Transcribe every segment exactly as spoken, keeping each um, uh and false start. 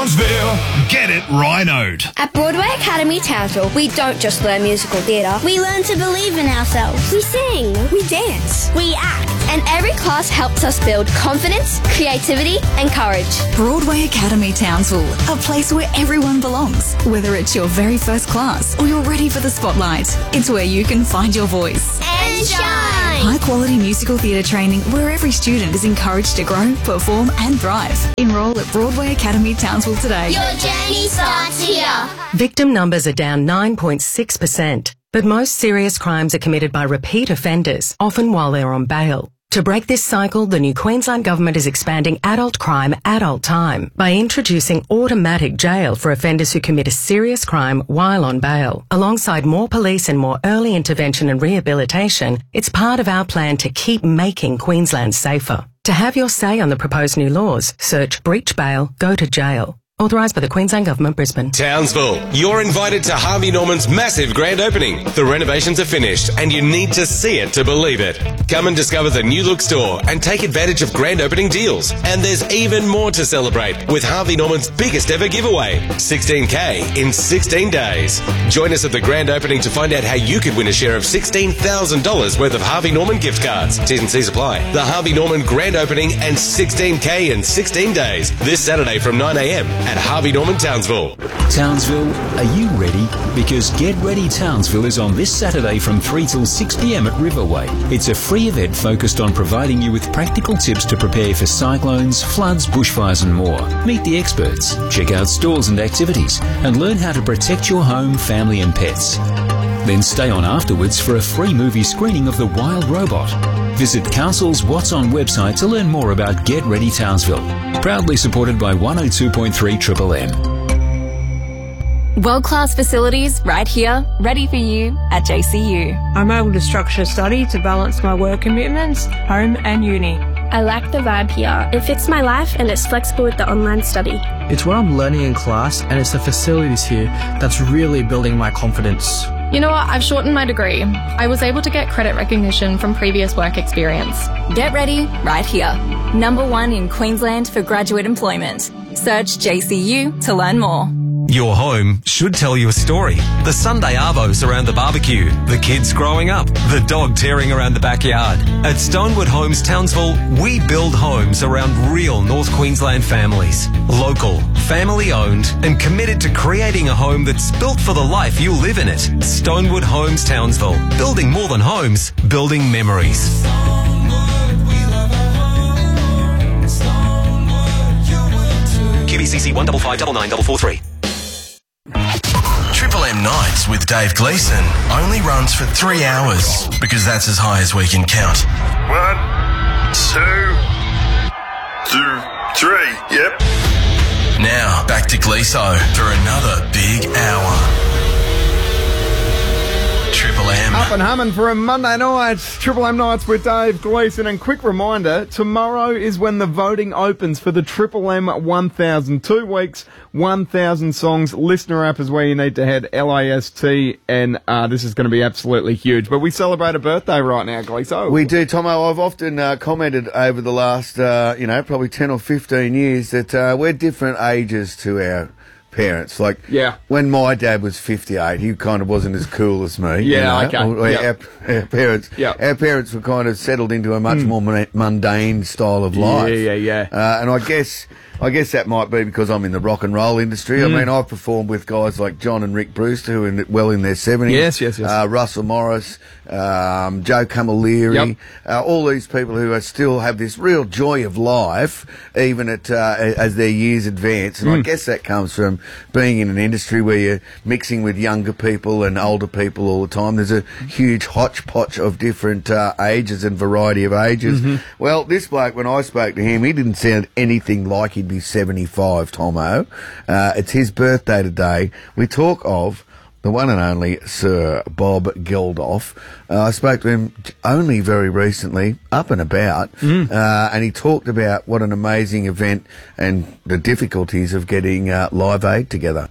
Townsville. Get it rhinoed. At Broadway Academy Townsville, we don't just learn musical theatre. We learn to believe in ourselves. We sing. We dance. We act. And every class helps us build confidence, creativity and courage. Broadway Academy Townsville, a place where everyone belongs. Whether it's your very first class or you're ready for the spotlight, it's where you can find your voice. And shine. High quality musical theatre training where every student is encouraged to grow, perform and thrive. Enrol at Broadway Academy Townsville today. Your journey starts here. Victim numbers are down nine point six percent, but most serious crimes are committed by repeat offenders, often while they're on bail. To break this cycle, the new Queensland Government is expanding adult crime, adult time by introducing automatic jail for offenders who commit a serious crime while on bail. Alongside more police and more early intervention and rehabilitation, it's part of our plan to keep making Queensland safer. To have your say on the proposed new laws, search breach bail, go to jail. Authorised by the Queensland Government, Brisbane. Townsville, you're invited to Harvey Norman's massive grand opening. The renovations are finished and you need to see it to believe it. Come and discover the new look store and take advantage of grand opening deals. And there's even more to celebrate with Harvey Norman's biggest ever giveaway, sixteen K in sixteen days. Join us at the grand opening to find out how you could win a share of sixteen thousand dollars worth of Harvey Norman gift cards. T's and C's apply. The Harvey Norman grand opening and sixteen K in sixteen days this Saturday from nine a m at Harvey Norman Townsville. Townsville, are you ready? Because Get Ready Townsville is on this Saturday from three till six p m at Riverway. It's a free event focused on providing you with practical tips to prepare for cyclones, floods, bushfires and more. Meet the experts, check out stalls and activities, and learn how to protect your home, family and pets. Then stay on afterwards for a free movie screening of The Wild Robot. Visit Council's What's On website to learn more about Get Ready Townsville. Proudly supported by one oh two point three Triple M. World-class facilities right here, ready for you at J C U. I'm able to structure study to balance my work commitments, home and uni. I like the vibe here. It fits my life and it's flexible with the online study. It's what I'm learning in class and it's the facilities here that's really building my confidence. You know what? I've shortened my degree. I was able to get credit recognition from previous work experience. Get ready right here. Number one in Queensland for graduate employment. Search J C U to learn more. Your home should tell you a story. The Sunday arvos around the barbecue, the kids growing up, the dog tearing around the backyard. At Stonewood Homes Townsville, we build homes around real North Queensland families. Local, family owned, and committed to creating a home that's built for the life you live in it. Stonewood Homes Townsville. Building more than homes, building memories. Q B C C one five five nine nine four four three. Triple M Nights with Dave Gleeson only runs for three hours because that's as high as we can count. One, two, two, three, yep. Now, back to Gleeso for another big hour. Triple M. Up and humming for a Monday night. Triple M Nights with Dave Gleeson. And quick reminder, tomorrow is when the voting opens for the Triple M one thousand. Two weeks, one thousand songs. Listener app is where you need to head. L I S T N R. This is going to be absolutely huge. But we celebrate a birthday right now, Gleeso. We do, Tomo. I've often uh, commented over the last, uh, you know, probably ten or fifteen years that uh, we're different ages to our parents. Like, yeah. When my dad was fifty-eight, he kind of wasn't as cool as me. Yeah, you know? okay. Our, Yep. our parents, Yep. our parents were kind of settled into a much Mm. more mun- mundane style of life. Yeah, yeah, yeah. Uh, and I guess, I guess that might be because I'm in the rock and roll industry. Mm. I mean, I've performed with guys like John and Rick Brewster, who are well in their seventies. Yes, yes, yes. Uh, Russell Morris, um, Joe Camilleri, Yep. uh, all these people who are still have this real joy of life, even at uh, as their years advance. And I Mm. guess that comes from being in an industry where you're mixing with younger people and older people all the time. There's a huge hodgepodge of different uh, ages and variety of ages. Mhm. Well, this bloke, when I spoke to him, he didn't sound anything like he'd be seventy-five, Tomo. Uh, it's his birthday today. We talk of the one and only Sir Bob Geldof. Uh, I spoke to him only very recently, up and about, Mm. uh, and he talked about what an amazing event and the difficulties of getting uh, Live Aid together.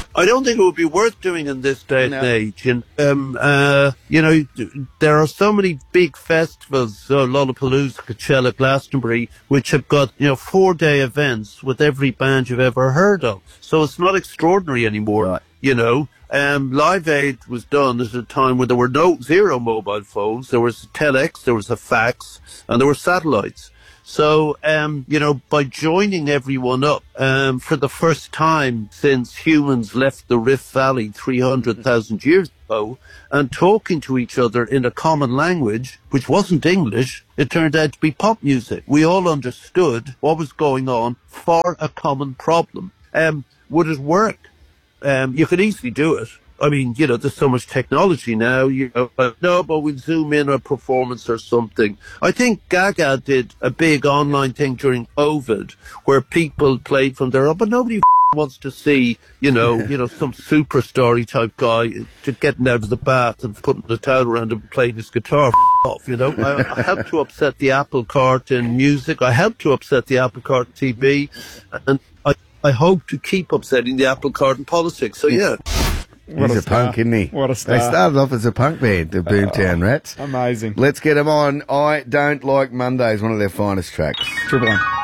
I don't think it would be worth doing in this day and No. age. And, um, uh, you know, there are so many big festivals, uh, Lollapalooza, Coachella, Glastonbury, which have got, you know, four-day events with every band you've ever heard of. So it's not extraordinary anymore, Right. you know. Um, Live Aid was done at a time where there were no zero mobile phones. There was a telex, there was a fax, and there were satellites. So, um, you know, by joining everyone up, um, for the first time since humans left the Rift Valley three hundred thousand years ago, and talking to each other in a common language, which wasn't English, it turned out to be pop music. We all understood what was going on for a common problem. Um, would it work? Um, you could easily do it. I mean, you know, there's so much technology now, you know, but no, but we'll zoom in on a performance or something. I think Gaga did a big online thing during COVID where people played from their own, but nobody f- wants to see, you know, you know, some superstar type guy just getting out of the bath and putting the towel around him and playing his guitar f- off, you know. I, I helped to upset the apple cart in music. I helped to upset the apple cart in T V, and I, I hope to keep upsetting the apple cart in politics. So, yeah. What He's a a, punk, star. isn't he? What a star. They started off as a punk band, the Boomtown Rats. Amazing. Let's get them on. I Don't Like Mondays, one of their finest tracks. Triple M.